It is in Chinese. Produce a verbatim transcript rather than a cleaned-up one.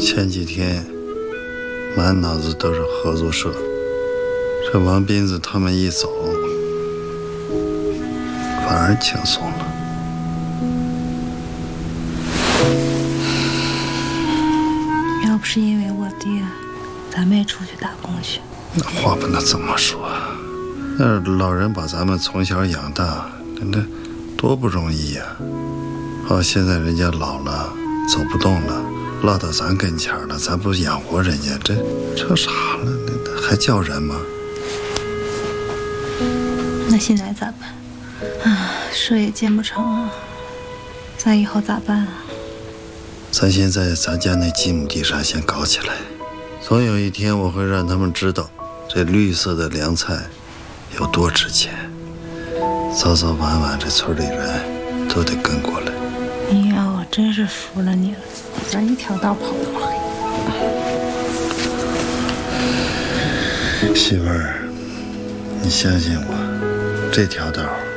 前几天满脑子都是合作社，这王斌子他们一走，反而轻松了。 要不是因为我爹，咱们也出去打工去。 那话不能这么说，那老人把咱们从小养大，那多不容易呀！好，现在人家老了，走不动了，落到咱跟前了，咱不养活人家，这这啥了？那还叫人吗？ 那现在咋办？啊，社也建不成啊，咱以后咋办啊？ 咱先在咱家那几亩地上先搞起来，总有一天我会让他们知道，这绿色的凉菜有多值钱。早早晚晚，这村里人都得跟过来。 哎呀，我真是服了你了，咱一条道跑那么黑。媳妇儿，你相信我，这条道